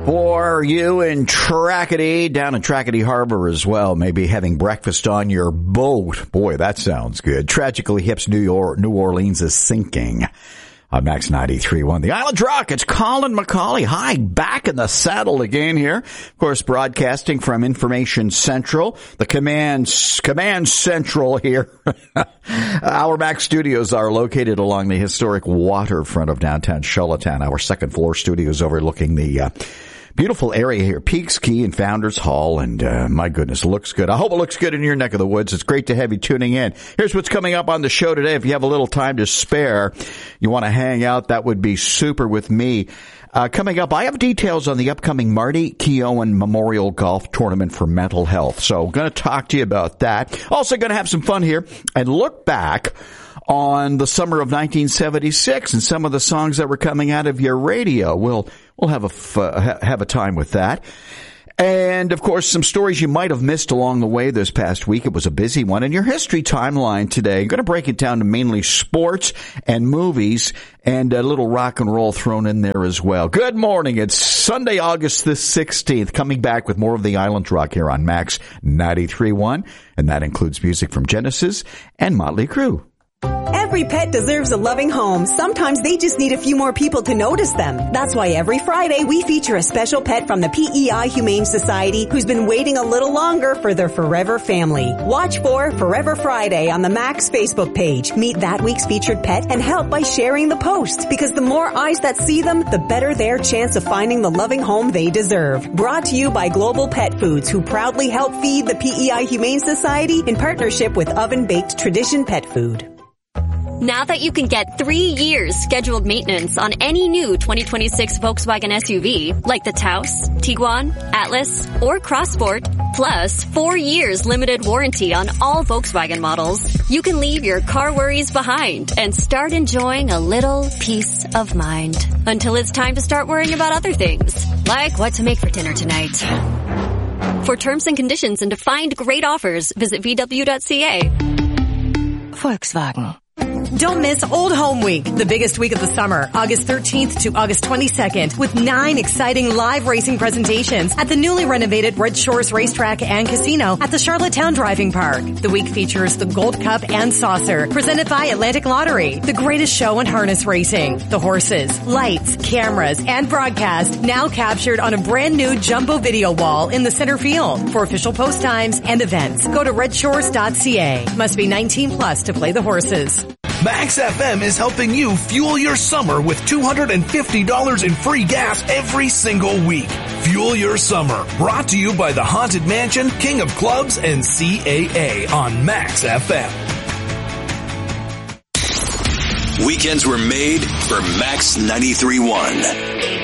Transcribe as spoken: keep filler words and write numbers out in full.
For you in Tracadie, down in Tracadie Harbor as well, maybe having breakfast on your boat. Boy, that sounds good. Tragically Hip's New York, New Orleans is sinking. On Max ninety-three point one, the Island Rock. It's Colin McCauley. Hi, back in the saddle again here. Of course, broadcasting from Information Central, the command, command central here. Our Max studios are located along the historic waterfront of downtown Charlottetown. Our second floor studios overlooking the, uh, beautiful area here, Peaks Key and Founders Hall, and uh, my goodness, it looks good. I hope it looks good in your neck of the woods. It's great to have you tuning in. Here's what's coming up on the show today. If you have a little time to spare, you want to hang out, that would be super with me. Uh, coming up, I have details on the upcoming Marty Keown Memorial Golf Tournament for Mental Health. So going to talk to you about that. Also going to have some fun here and look back on the summer of nineteen seventy-six and some of the songs that were coming out of your radio. We'll we'll have a f- uh, have a time with that. And, of course, some stories you might have missed along the way this past week. It was a busy one. And your history timeline today, I'm going to break it down to mainly sports and movies and a little rock and roll thrown in there as well. Good morning. It's Sunday, August the sixteenth. Coming back with more of the Island Rock here on Max ninety-three point one. And that includes music from Genesis and Motley Crue. Every pet deserves a loving home. Sometimes they just need a few more people to notice them. That's why every Friday we feature a special pet from the P E I Humane Society who's been waiting a little longer for their forever family. Watch for Forever Friday on the Max Facebook page. Meet that week's featured pet and help by sharing the post, because the more eyes that see them, the better their chance of finding the loving home they deserve. Brought to you by Global Pet Foods, who proudly help feed the P E I Humane Society in partnership with Oven Baked Tradition Pet Food. Now that you can get three years scheduled maintenance on any new twenty twenty-six Volkswagen S U V, like the Taos, Tiguan, Atlas, or Crossport, plus four years limited warranty on all Volkswagen models, you can leave your car worries behind and start enjoying a little peace of mind. Until it's time to start worrying about other things, like what to make for dinner tonight. For terms and conditions and to find great offers, visit V W dot C A. Volkswagen. Don't miss Old Home Week, the biggest week of the summer, August thirteenth to August twenty-second, with nine exciting live racing presentations at the newly renovated Red Shores Racetrack and Casino at the Charlottetown Driving Park. The week features the Gold Cup and Saucer, presented by Atlantic Lottery, the greatest show in harness racing. The horses, lights, cameras, and broadcast now captured on a brand new jumbo video wall in the center field. For official post times and events, go to red shores dot c a. Must be nineteen plus to play the horses. Max F M is helping you fuel your summer with two hundred fifty dollars in free gas every single week. Fuel your summer. Brought to you by the Haunted Mansion, King of Clubs, and C A A on Max F M. Weekends were made for Max ninety-three point one.